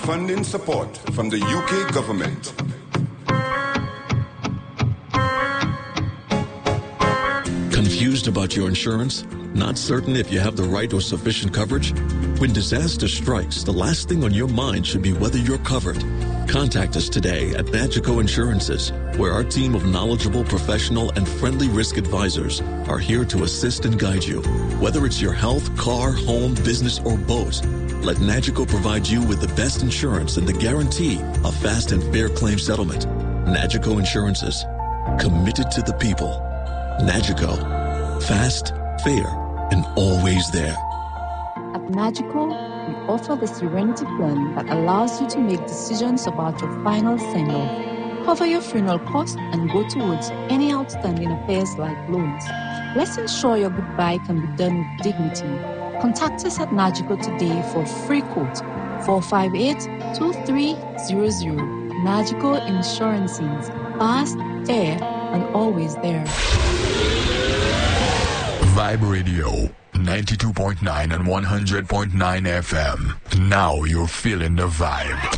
funding support from the UK government. Confused about your insurance? Not certain if you have the right or sufficient coverage? When disaster strikes, the last thing on your mind should be whether you're covered. Contact us today at Magico Insurances, where our team of knowledgeable, professional, and friendly risk advisors are here to assist and guide you. Whether it's your health, car, home, business, or boat, let Magico provide you with the best insurance and the guarantee of fast and fair claim settlement. Magico Insurances, committed to the people. Magico, fast, fair, and always there. At Magico, we offer the Serenity Plan that allows you to make decisions about your final send-off, cover your funeral costs, and go towards any outstanding affairs like loans. Let's ensure your goodbye can be done with dignity. Contact us at Magico today for a free quote. 458-2300. Magico Insurances. Fast, fair, and always there. Vibe Radio, 92.9 and 100.9 FM. Now you're feeling the vibe.